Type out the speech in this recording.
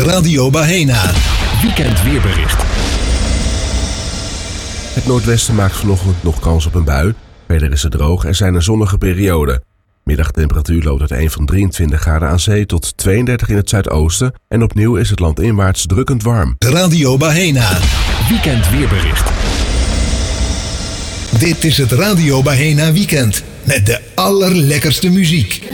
Radio Bahena. Weekend weerbericht. Het noordwesten maakt vanochtend nog kans op een bui. Verder is het droog en zijn er zonnige perioden. Middagtemperatuur loopt uiteen van 23 graden aan zee tot 32 in het zuidoosten. En opnieuw is het landinwaarts drukkend warm. Radio Bahena. Weekend weerbericht. Dit is het Radio Bahena Weekend. Met de allerlekkerste muziek.